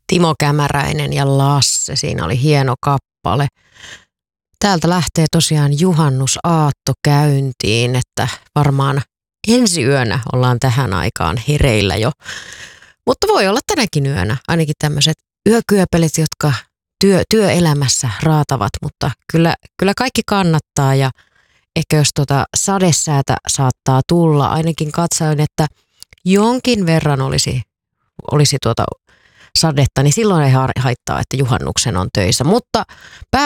Timo Kämäräinen ja Lasse, siinä oli hieno kappale. Täältä lähtee tosiaan juhannusaatto käyntiin, että varmaan ensi yönä ollaan tähän aikaan hereillä jo. Mutta voi olla tänäkin yönä ainakin tämmöiset yökyöpelit, jotka työelämässä raatavat, mutta kyllä kaikki kannattaa ja ehkä jos sadesäätä saattaa tulla, ainakin katsoin, että jonkin verran olisi sadetta, niin silloin ei haittaa, että juhannuksen on töissä. Mutta